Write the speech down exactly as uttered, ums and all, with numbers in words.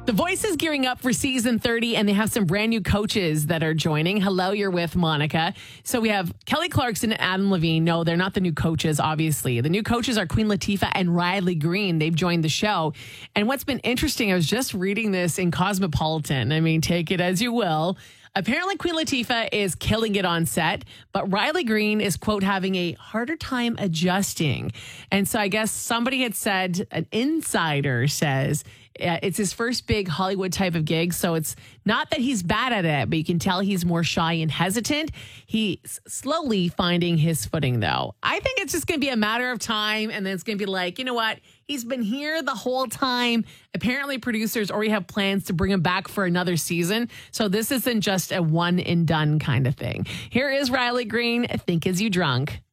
The Voice is gearing up for season thirty, and they have some brand new coaches that are joining. Hello, you're with Monica. So we have Kelly Clarkson and Adam Levine. No, they're not the new coaches, obviously. The new coaches are Queen Latifah and Riley Green. They've joined the show. And what's been interesting, I was just reading this in Cosmopolitan. I mean, take it as you will. Apparently, Queen Latifah is killing it on set, but Riley Green is, quote, having a harder time adjusting. And so I guess somebody had said, an insider says, uh, it's his first big Hollywood type of gig. So it's not that he's bad at it, but you can tell he's more shy and hesitant. He's slowly finding his footing, though. I think it's just going to be a matter of time. And then it's going to be like, you know what? He's been here the whole time. Apparently, producers already have plans to bring him back for another season. So this isn't just a one and done kind of thing. Here is Riley Green. Think Is You Drunk?